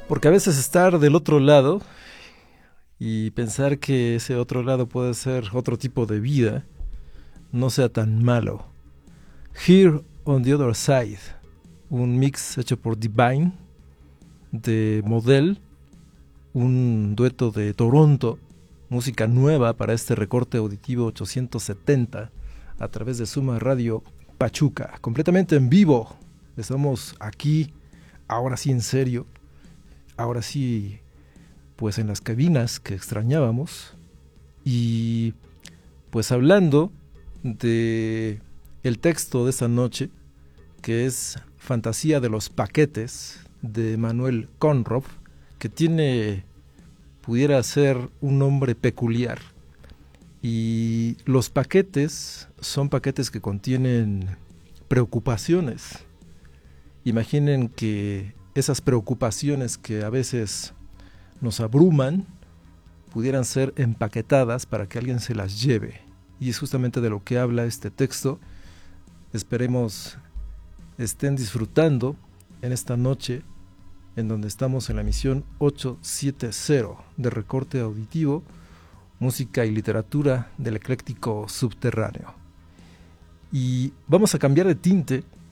Porque a veces estar del otro lado y pensar que ese otro lado puede ser otro tipo de vida no sea tan malo. Here on the Other Side, un mix hecho por Divine de Model, un dueto de Toronto, música nueva para este recorte auditivo 870 a través de Suma Radio Pachuca, completamente en vivo. Estamos aquí, ahora sí en serio, ahora sí pues en las cabinas que extrañábamos y pues hablando de el texto de esta noche, que es Fantasía de los Paquetes de Manuel Conrov, que pudiera ser un nombre peculiar. Y los paquetes son paquetes que contienen preocupaciones. Imaginen que esas preocupaciones que a veces nos abruman pudieran ser empaquetadas para que alguien se las lleve. Y es justamente de lo que habla este texto. Esperemos estén disfrutando en esta noche en donde estamos en la emisión 870 de Recorte Auditivo, música y literatura del ecléctico subterráneo. Y vamos a cambiar de tinte